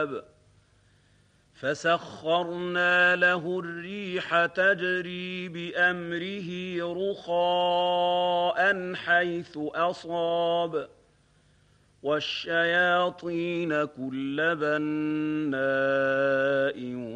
سحاب فسخرنا له الريح تجري بأمره رخاء حيث أصاب والشياطين كل بناء